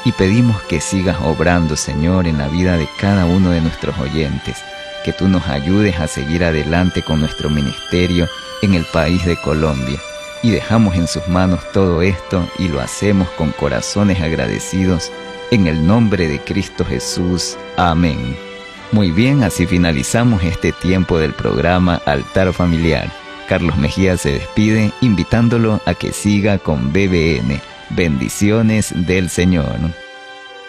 y pedimos que sigas obrando, Señor, en la vida de cada uno de nuestros oyentes, que tú nos ayudes a seguir adelante con nuestro ministerio en el país de Colombia. Y dejamos en sus manos todo esto y lo hacemos con corazones agradecidos, en el nombre de Cristo Jesús. Amén. Muy bien, así finalizamos este tiempo del programa Altar Familiar. Carlos Mejía se despide invitándolo a que siga con BBN. Bendiciones del Señor.